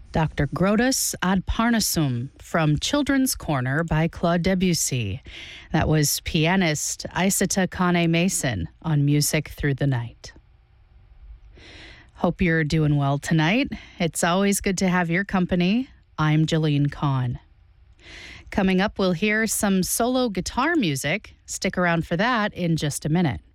Dr. Grotus ad Parnassum from Children's Corner by Claude Debussy. That was pianist Isata Kane Mason on Music Through the Night. Hope you're doing well tonight. It's always good to have your company. I'm Jolene Kahn. Coming up, we'll hear some solo guitar music. Stick around for that in just a minute.